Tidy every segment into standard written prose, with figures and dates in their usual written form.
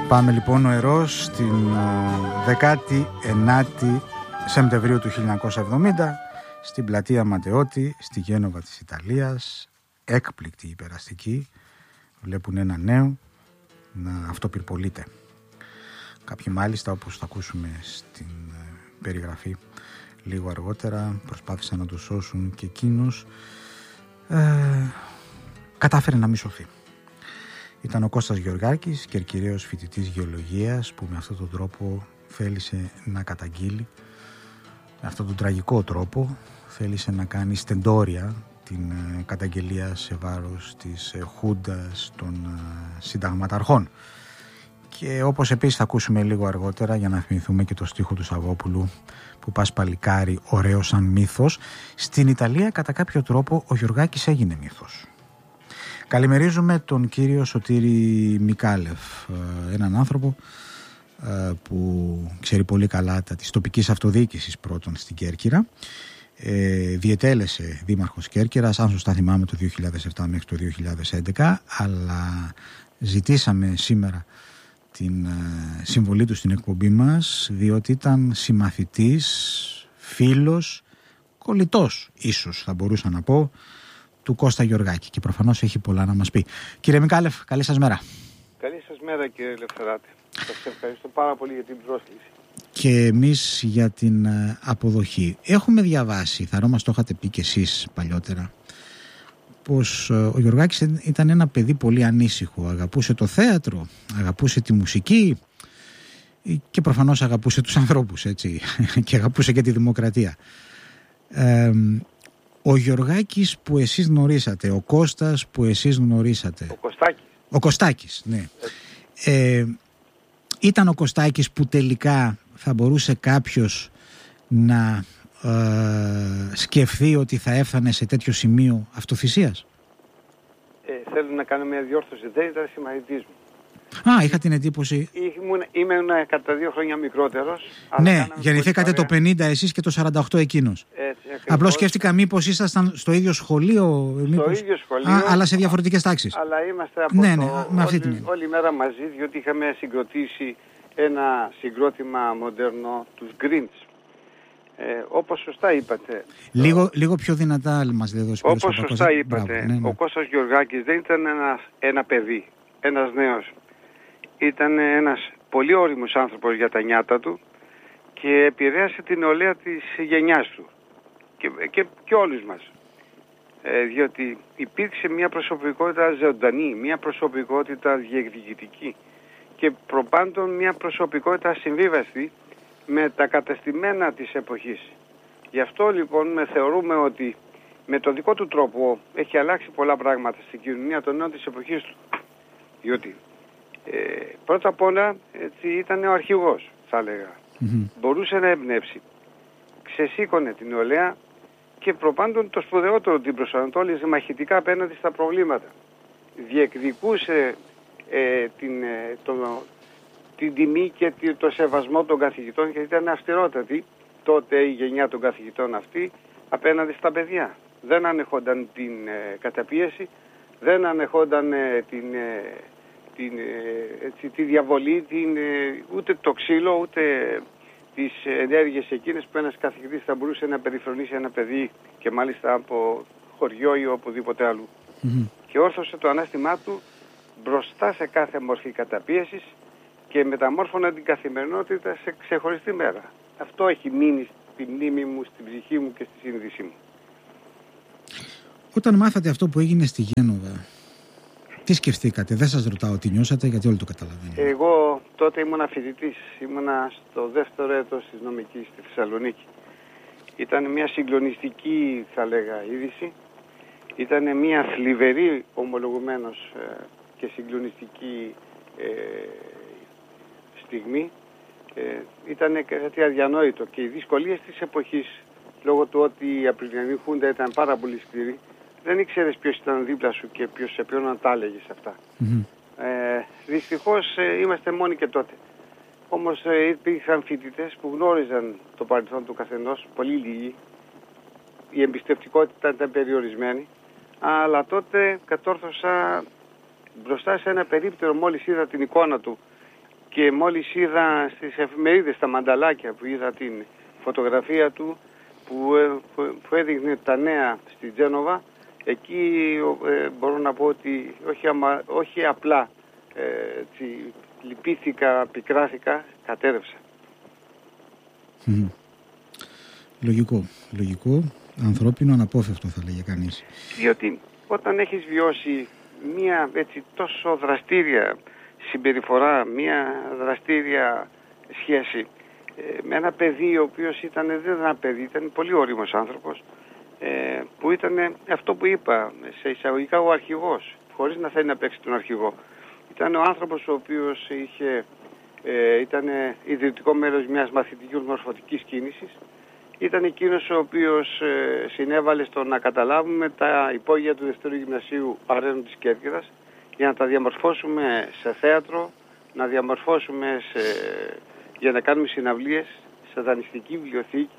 Πάμε λοιπόν νοερός στην 19η Σεπτεμβρίου του 1970 στην πλατεία Ματεώτη στη Γένοβα της Ιταλίας. Έκπληκτη υπεραστική. Βλέπουν ένα νέο να αυτοπυρπολείται. Κάποιοι μάλιστα, όπως θα ακούσουμε στην περιγραφή λίγο αργότερα, προσπάθησαν να το σώσουν και εκείνος κατάφερε να μη σωθεί. Ήταν ο Κώστας Γεωργάκης, κερκυραίος φοιτητής γεωλογίας, που με αυτόν τον τρόπο θέλησε να καταγγείλει, με αυτόν τον τραγικό τρόπο θέλησε να κάνει στεντόρια την καταγγελία σε βάρος της Χούντας των συνταγματαρχών. Και όπως επίσης θα ακούσουμε λίγο αργότερα, για να θυμηθούμε και το στίχο του Σαββόπουλου, που πας παλικάρι ωραίο σαν μύθος, στην Ιταλία κατά κάποιο τρόπο ο Γεωργάκης έγινε μύθος. Καλημερίζουμε τον κύριο Σωτήρη Μικάλεφ, έναν άνθρωπο που ξέρει πολύ καλά της τοπικής αυτοδιοίκησης πρώτον στην Κέρκυρα. Διετέλεσε δήμαρχος Κέρκυρας, αν σωστά θυμάμαι, το 2007 μέχρι το 2011, αλλά ζητήσαμε σήμερα την συμβολή του στην εκπομπή μας, διότι ήταν συμμαθητής, φίλος, κολλητός ίσως θα μπορούσα να πω, του Κώστα Γεωργάκη, και προφανώς έχει πολλά να μας πει. Κύριε Μικάλεφ, καλή σας μέρα. Καλή σας μέρα, κύριε Λευθεράτη. Σας ευχαριστώ πάρα πολύ για την πρόσκληση. Και εμείς για την αποδοχή. Έχουμε διαβάσει, θα μας το είχατε πει και εσείς παλιότερα, πως ο Γεωργάκης ήταν ένα παιδί πολύ ανήσυχο. Αγαπούσε το θέατρο, αγαπούσε τη μουσική και προφανώς αγαπούσε τους ανθρώπους, έτσι, και αγαπούσε και τη δημοκρατία. Ο Γεωργάκης που εσείς γνωρίσατε, ο Κώστας που εσείς γνωρίσατε. Ο Κωστάκης, ναι. Ήταν ο Κωστάκης που τελικά θα μπορούσε κάποιος να σκεφτεί ότι θα έφτανε σε τέτοιο σημείο αυτοθυσίας? Θέλω να κάνω μια διόρθωση. Δεν ήταν συμμαθητής μου. Είχα την εντύπωση. Ήμουν κατά 2 χρόνια μικρότερος. Ναι, γεννηθήκατε το 50 εσείς και το 48 εκείνος. Απλώς σκέφτηκα μήπως ήσασταν στο ίδιο σχολείο. Στο ίδιο σχολείο. Αλλά σε διαφορετικές τάξεις. Αλλά είμαστε από όλη μέρα μαζί, διότι είχαμε συγκροτήσει ένα συγκρότημα μοντέρνο, τους Greens. Όπως σωστά είπατε. Λίγο πιο δυνατά μας λέει εδώ. Όπως σωστά είπατε, ναι. Ο Κώστας Γεωργάκης δεν ήταν ένα παιδί, ένας νέος. Ήταν ένας πολύ όριμος άνθρωπος για τα νιάτα του και επηρέασε την νεολαία της γενιάς του και όλους μας. Διότι υπήρξε μια προσωπικότητα ζωντανή, μια προσωπικότητα διεκδικητική και προπάντων μια προσωπικότητα συμβίβαστη με τα κατεστημένα της εποχής. Γι' αυτό λοιπόν θεωρούμε ότι με τον δικό του τρόπο έχει αλλάξει πολλά πράγματα στην κοινωνία των νέων της εποχής του. Διότι πρώτα απ' όλα έτσι, ήταν ο αρχηγός, θα έλεγα. Μπορούσε να εμπνεύσει. Ξεσήκωνε την νεολαία και προπάντων το σπουδαιότερο, την προσανατόλιζε μαχητικά απέναντι στα προβλήματα. Διεκδικούσε την τιμή και το σεβασμό των καθηγητών, και ήταν αυστηρότατη τότε η γενιά των καθηγητών αυτή απέναντι στα παιδιά. Δεν ανεχόνταν την καταπίεση, δεν ανεχόνταν τη διαβολή, ούτε το ξύλο, ούτε τις ενέργειες εκείνες που ένας καθηγητής θα μπορούσε να περιφρονήσει ένα παιδί, και μάλιστα από χωριό ή οπουδήποτε αλλού. Και όρθωσε το ανάστημά του μπροστά σε κάθε μορφή καταπίεσης και μεταμόρφωνα την καθημερινότητα σε ξεχωριστή μέρα. Αυτό έχει μείνει στη μνήμη μου, στην ψυχή μου και στη συνείδησή μου. Όταν μάθατε αυτό που έγινε στη Γένοβα, τι σκεφτήκατε? Δεν σας ρωτάω τι νιώσατε, γιατί όλοι το καταλαβαίνετε. Εγώ τότε ήμουνα φοιτητής, ήμουνα στο 2ο έτος της νομικής στη Θεσσαλονίκη. Ήταν μια συγκλονιστική, θα λέγα, είδηση. Ήταν μια θλιβερή, ομολογουμένως, και συγκλονιστική στιγμή. Ήταν κάτι αδιανόητο, και οι δυσκολίες της εποχής, λόγω του ότι η Απριλιανή Χούντα ήταν πάρα πολύ σκληρή, δεν ήξερες ποιος ήταν δίπλα σου και σε ποιον να τα έλεγες αυτά. Δυστυχώς είμαστε μόνοι και τότε. Όμως υπήρχαν φοιτητές που γνώριζαν το παρελθόν του καθενός, πολύ λίγοι. Η εμπιστευτικότητα ήταν περιορισμένη, αλλά τότε κατόρθωσα μπροστά σε ένα περίπτερο, μόλις είδα την εικόνα του, Και μόλις είδα στις εφημερίδες, στα μανταλάκια που είδα την φωτογραφία του που έδειχνε τα νέα στη Τζένοβα, εκεί μπορώ να πω ότι όχι απλά λυπήθηκα, πικράθηκα, κατέρευσα. Λογικό, ανθρώπινο, αναπόφευκτο θα λέγε κανείς. Διότι όταν έχεις βιώσει μια έτσι τόσο δραστήρια συμπεριφορά, μια δραστήρια σχέση με ένα παιδί ο οποίος δεν ήταν ένα παιδί, ήταν πολύ όριμος άνθρωπος, που ήταν αυτό που είπα σε εισαγωγικά ο αρχηγός, χωρίς να θέλει να παίξει τον αρχηγό. Ήταν ο άνθρωπος ο οποίος ήταν ιδρυτικό μέλος μιας μαθητικής μορφωτικής κίνησης. Ήταν εκείνος ο οποίος συνέβαλε στο να καταλάβουμε τα υπόγεια του Δευτέρου Γυμνασίου Αρένου της Κέρκυρας για να τα διαμορφώσουμε σε θέατρο, να διαμορφώσουμε για να κάνουμε συναυλίες σε δανειστική βιβλιοθήκη.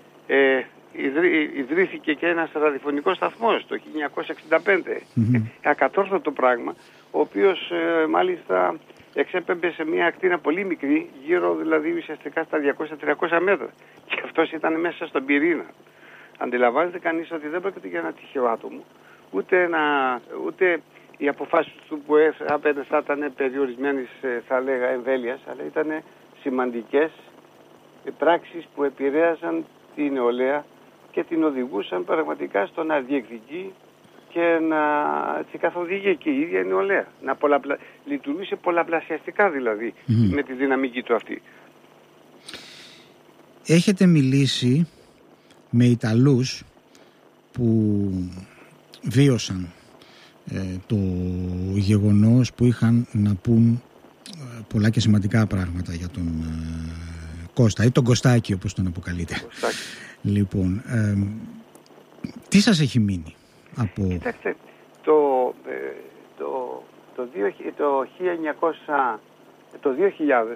Ιδρύθηκε και ένας ραδιοφωνικός σταθμός το 1965, ακατόρθωτο πράγμα, ο οποίος μάλιστα εξέπεμπε σε μια ακτίνα πολύ μικρή, γύρω δηλαδή ουσιαστικά στα 200-300 μέτρα. Και αυτός ήταν μέσα στον πυρήνα. Αντιλαμβάνεται κανείς ότι δεν πρόκειται για ένα τυχαίο άτομο, ούτε οι αποφάσεις του που έπαιρνε θα ήταν περιορισμένες, θα λέγα, εμβέλειας, αλλά ήταν σημαντικές πράξεις που επηρέασαν την νεολαία και την οδηγούσαν πραγματικά στο να διεκδικεί και να καθοδηγεί και η ίδια η νεολαία. Να λειτουργούσε πολλαπλασιαστικά δηλαδή με τη δυναμική του αυτή. Έχετε μιλήσει με Ιταλούς που βίωσαν το γεγονός, που είχαν να πούν πολλά και σημαντικά πράγματα για τον Κώστα ή τον Κωστάκη όπως τον αποκαλείτε. Λοιπόν, τι σας έχει μείνει από... Κοιτάξτε, το 2000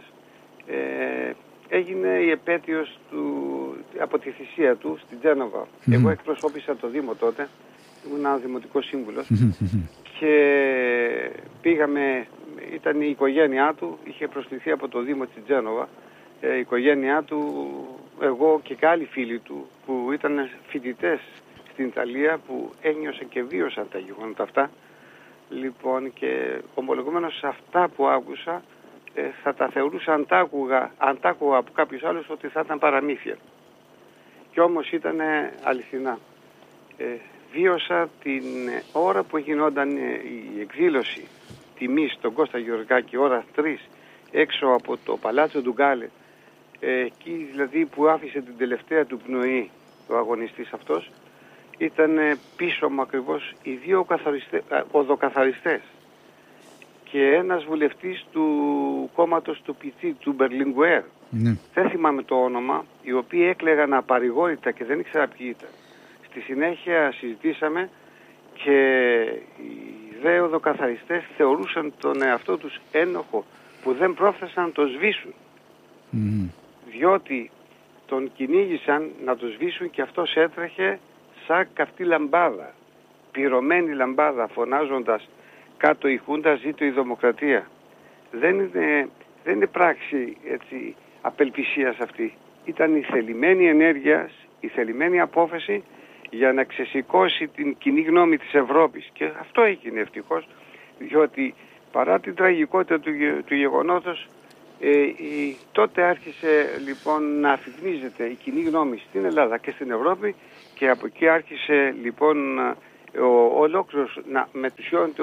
έγινε η επέτειος από τη θυσία του στην Τζένοβα. Εγώ εκπροσώπησα το Δήμο τότε, ήμουν ένας δημοτικός σύμβουλος και πήγαμε, ήταν η οικογένειά του, είχε προσκληθεί από το Δήμο της Τζένοβα, η οικογένειά του, εγώ και άλλοι φίλοι του που ήταν φοιτητές στην Ιταλία, που ένιωσαν και βίωσαν τα γεγονότα αυτά. Λοιπόν, και ομολογουμένως αυτά που άκουσα θα τα θεωρούσα αντάκουγα από κάποιους άλλους ότι θα ήταν παραμύθια. Και όμως ήταν αληθινά. Βίωσα την ώρα που γινόταν η εκδήλωση τιμής στον Κώστα Γεωργάκη, ώρα 3, έξω από το Παλάτσο Ντουγκάλε, εκεί δηλαδή που άφησε την τελευταία του πνοή ο αγωνιστής αυτός, ήταν πίσω μου ακριβώς οι δύο οδοκαθαριστές και ένας βουλευτής του κόμματος του Πιτσί, του Μπερλινγκουέρ. Δεν θυμάμαι το όνομα, οι οποίοι έκλαιγαν απαρηγόρητα και δεν ήξερα ποιοι ήταν. Στη συνέχεια συζητήσαμε και οι δε οδοκαθαριστές θεωρούσαν τον εαυτό τους ένοχο που δεν πρόφθασαν να το σβήσουν. Διότι τον κυνήγησαν να το σβήσουν και αυτός έτρεχε σαν καυτή λαμπάδα, πυρωμένη λαμπάδα, φωνάζοντας κάτω η Χούντα, ζήτω η δημοκρατία. Δεν είναι πράξη έτσι απελπισίας αυτή. Ήταν η θελημένη ενέργεια, η θελημένη απόφαση για να ξεσηκώσει την κοινή γνώμη της Ευρώπης. Και αυτό έγινε ευτυχώς, διότι παρά την τραγικότητα του γεγονότος, τότε άρχισε λοιπόν να αφιγνίζεται η κοινή γνώμη στην Ελλάδα και στην Ευρώπη, και από εκεί άρχισε λοιπόν ολόκληρος να μετουσιώνεται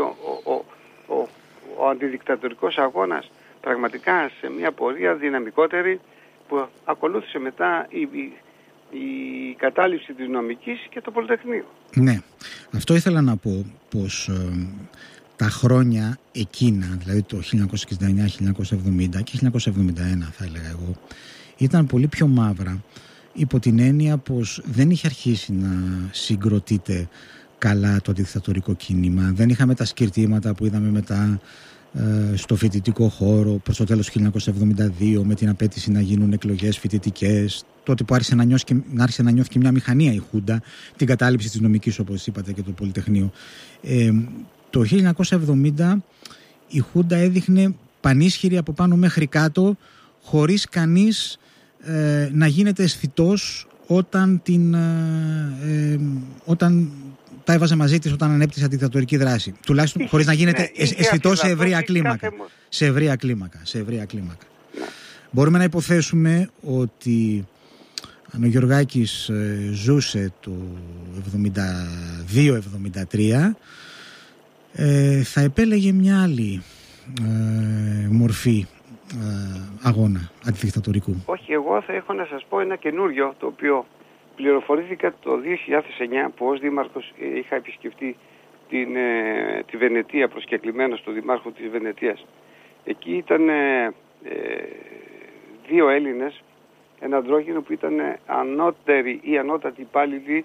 ο αντιδικτατορικός αγώνας πραγματικά σε μια πορεία δυναμικότερη, που ακολούθησε μετά η κατάληψη της νομικής και το Πολυτεχνείο. Ναι, αυτό ήθελα να πω, πως τα χρόνια εκείνα, δηλαδή το 1969, 1970 και 1971 θα έλεγα εγώ, ήταν πολύ πιο μαύρα, υπό την έννοια πως δεν είχε αρχίσει να συγκροτείται καλά το αντιδικτατορικό κίνημα. Δεν είχαμε τα σκυρτήματα που είδαμε μετά στο φοιτητικό χώρο προς το τέλος του 1972, με την απέτηση να γίνουν εκλογές φοιτητικές, τότε που άρχισε να νιώθει και μια μηχανία η Χούντα, την κατάληψη της νομικής, όπως είπατε, και το Πολυτεχνείο. Το 1970 η Χούντα έδειχνε πανίσχυρη από πάνω μέχρι κάτω, χωρίς κανείς να γίνεται αισθητός όταν τα έβαζε μαζί της, όταν ανέπτυσε αντικτατορική δράση. Τουλάχιστον χωρίς να γίνεται αισθητός σε ευρεία κλίμακα. Σε ευρεία κλίμακα. Ναι. Μπορούμε να υποθέσουμε ότι αν ο Γεωργάκης ζούσε το 72-73, θα επέλεγε μια άλλη μορφή αγώνα αντιδικτατορικού. Όχι, εγώ θα έχω να σας πω ένα καινούριο, το οποίο πληροφορήθηκα το 2009 που ως δήμαρχος είχα επισκεφτεί τη Βενετία, προσκεκλημένος του Δημάρχου της Βενετίας. Εκεί ήταν δύο Έλληνες, ένα αντρόγυνο που ήταν ανώτεροι ή ανώτατοι υπάλληλοι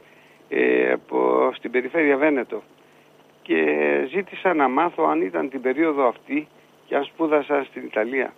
στην περιφέρεια Βένετο. Και ζήτησα να μάθω αν ήταν την περίοδο αυτή και αν σπούδασα στην Ιταλία.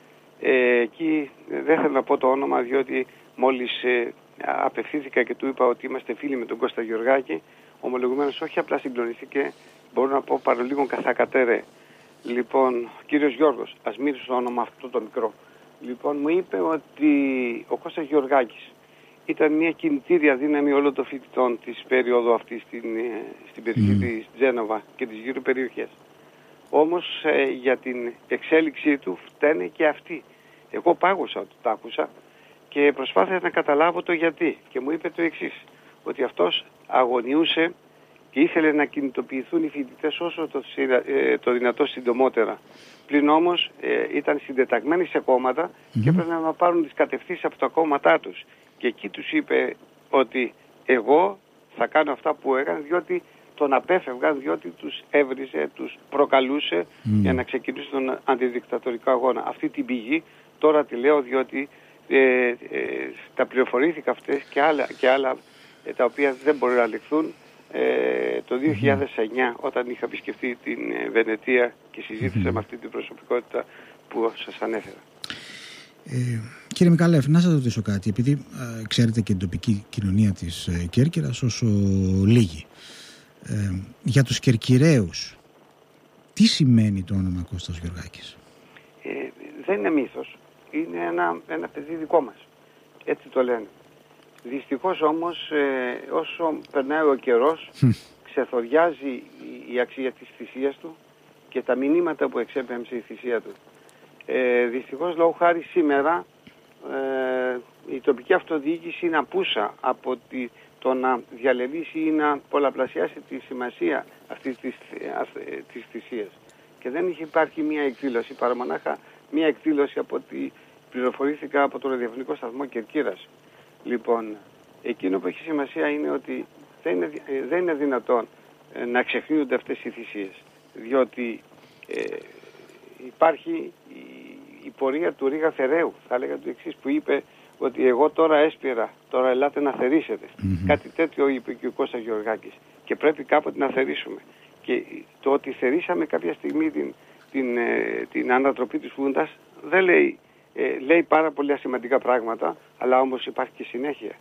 Εκεί δεν θέλω να πω το όνομα, διότι μόλις απευθύνθηκα και του είπα ότι είμαστε φίλοι με τον Κώστα Γεωργάκη, ομολογουμένως όχι απλά συγκλονίστηκε, μπορώ να πω παρολίγο καθάκατέρε. Λοιπόν, κύριος Γιώργος, ας μείνω στο όνομα αυτό το μικρό. Λοιπόν, μου είπε ότι ο Κώστας Γεωργάκης ήταν μια κινητήρια δύναμη όλων των φοιτητών της περίοδου αυτή στην περιοχή της Τζένοβα και τις γύρω περιοχές. Όμως για την εξέλιξή του φταίνε και αυτοί. Εγώ πάγωσα ότι το άκουσα και προσπάθησα να καταλάβω το γιατί. Και μου είπε το εξής, ότι αυτός αγωνιούσε και ήθελε να κινητοποιηθούν οι φοιτητές όσο το δυνατό συντομότερα. Πλην όμως ήταν συντεταγμένοι σε κόμματα και έπρεπε να πάρουν τις κατευθύνσεις από τα κόμματά τους. Και εκεί τους είπε ότι εγώ θα κάνω αυτά που έκανε, διότι τον απέφευγαν, διότι τους έβριζε, τους προκαλούσε για να ξεκινήσουν τον αντιδικτατορικό αγώνα. Αυτή την πηγή τώρα τη λέω διότι τα πληροφορήθηκα αυτές και άλλα τα οποία δεν μπορεί να λεχθούν το 2009 όταν είχα επισκεφτεί την Βενετία και συζήτησα με αυτή την προσωπικότητα που σας ανέφερα. Κύριε Μικαλέφ, να σας ρωτήσω κάτι, επειδή ξέρετε και την τοπική κοινωνία της Κέρκυρας όσο λίγη. Για τους Κερκυραίους, τι σημαίνει το όνομα Κώστας Γεωργάκης? Δεν είναι μύθος. Είναι ένα παιδί δικό μας. Έτσι το λένε. Δυστυχώς όμως όσο περνάει ο καιρός ξεθοριάζει η αξία της θυσίας του και τα μηνύματα που εξέπεμψε η θυσία του. Δυστυχώς λόγω χάρη σήμερα η τοπική αυτοδιοίκηση είναι απούσα από το να διαλευήσει ή να πολλαπλασιάσει τη σημασία αυτής της θυσίας. Και δεν είχε υπάρχει μία εκδήλωση, παρά μονάχα μία εκδήλωση από ό,τι πληροφορήθηκα από το ραδιοφωνικό σταθμό Κερκύρας. Λοιπόν, εκείνο που έχει σημασία είναι ότι δεν είναι δυνατόν να ξεχνιούνται αυτές οι θυσίες, διότι υπάρχει η πορεία του Ρίγα Θεραίου, θα έλεγα το εξής, που είπε ότι εγώ τώρα έσπηρα, τώρα ελάτε να θερήσετε. Κάτι τέτοιο είπε και ο Κώστας Γεωργάκης και πρέπει κάποτε να θερήσουμε. Και το ότι θερήσαμε κάποια στιγμή την ανατροπή της Χούντας δεν λέει πάρα πολύ ασημαντικά πράγματα, αλλά όμως υπάρχει και συνέχεια.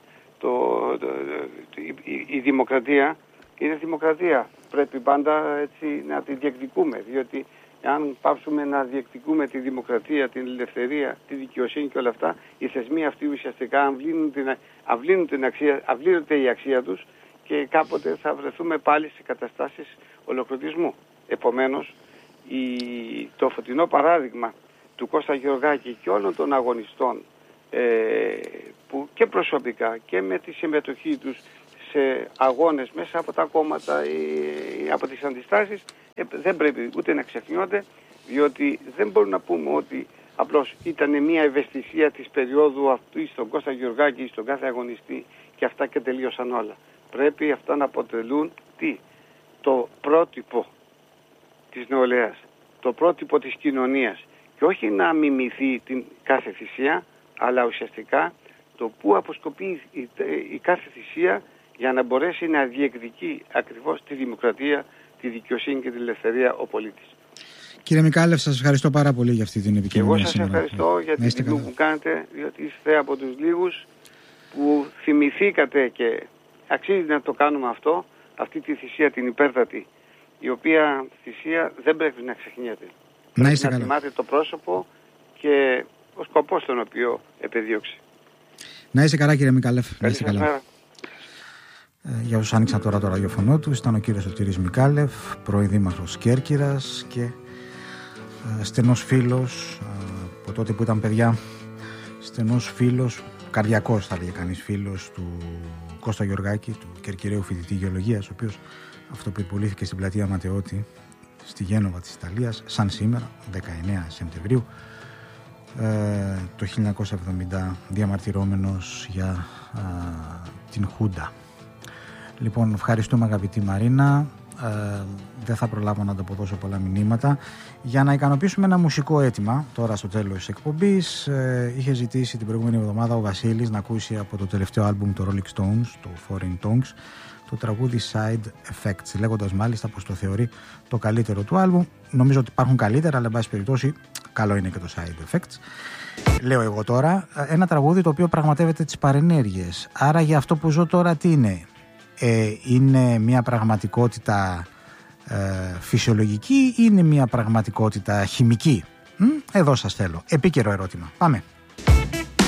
Η δημοκρατία είναι δημοκρατία. Πρέπει πάντα έτσι να τη διεκδικούμε, διότι αν πάψουμε να διεκδικούμε τη δημοκρατία, την ελευθερία, τη δικαιοσύνη και όλα αυτά, οι θεσμοί αυτοί ουσιαστικά αυλύνονται η αξία τους και κάποτε θα βρεθούμε πάλι σε καταστάσεις ολοκληρωτισμού. Επομένως, το φωτεινό παράδειγμα του Κώστα Γεωργάκη και όλων των αγωνιστών που και προσωπικά και με τη συμμετοχή τους σε αγώνες μέσα από τα κόμματα ή από τις αντιστάσεις δεν πρέπει ούτε να ξεχνιόνται, διότι δεν μπορούμε να πούμε ότι απλώς ήταν μια ευαισθησία της περίοδου αυτού στον Κώστα Γεωργάκη ή στον κάθε αγωνιστή και αυτά και τελείωσαν όλα. Πρέπει αυτά να αποτελούν το πρότυπο της νεολαίας, το πρότυπο της κοινωνίας και όχι να μιμηθεί την κάθε θυσία, αλλά ουσιαστικά το που αποσκοπεί η κάθε θυσία για να μπορέσει να διεκδικεί ακριβώς τη δημοκρατία, τη δικαιοσύνη και την ελευθερία ο πολίτης. Κύριε Μικάλεφ, σας ευχαριστώ πάρα πολύ για αυτή την επικοινωνία. Εγώ σας ευχαριστώ για την τιμή που κάνετε, διότι είστε από τους λίγους που θυμηθήκατε και αξίζει να το κάνουμε αυτό, αυτή τη θυσία την υπέρτατη, η οποία θυσία δεν πρέπει να ξεχνιέται. να θυμάται το πρόσωπο και ο σκοπός τον οποίο επεδίωξε. Να είσαι καλά, κύριε Μικάλεφ. Να είσαι καλά. Για όσους άνοιξαν τώρα το ραδιοφωνό του, ήταν ο κύριος Σωτήρης Μικάλεφ, πρώην δήμαρχος Κέρκυρας και στενός φίλος από τότε που ήταν παιδιά, στενός φίλος, καρδιακός θα λέγε κανείς, φίλος του Κώστα Γεωργάκη, του Κερκυραίου φοιτητή γεωλογίας, ο οποίος αυτοπυρπολήθηκε στην πλατεία Ματεώτη στη Γένοβα της Ιταλίας, σαν σήμερα, 19 Σεπτεμβρίου το 1970, διαμαρτυρόμενος για την Χούντα. Λοιπόν, ευχαριστούμε αγαπητή Μαρίνα. Δεν θα προλάβω να ανταποδώσω πολλά μηνύματα. Για να ικανοποιήσουμε ένα μουσικό αίτημα τώρα στο τέλος της εκπομπής, είχε ζητήσει την προηγούμενη εβδομάδα ο Βασίλης να ακούσει από το τελευταίο άλμπουμ των Rolling Stones, το Foreign Tongues, το τραγούδι Side Effects, λέγοντας μάλιστα πως το θεωρεί το καλύτερο του άλμπουμ. Νομίζω ότι υπάρχουν καλύτερα, αλλά εν πάση περιπτώσει καλό είναι και το Side Effects. Λέω εγώ τώρα, ένα τραγούδι το οποίο πραγματεύεται τις παρενέργειες. Άρα για αυτό που ζω τώρα τι είναι? Είναι μια πραγματικότητα φυσιολογική ή είναι μια πραγματικότητα χημική? Εδώ σας θέλω. Επίκαιρο ερώτημα. Πάμε.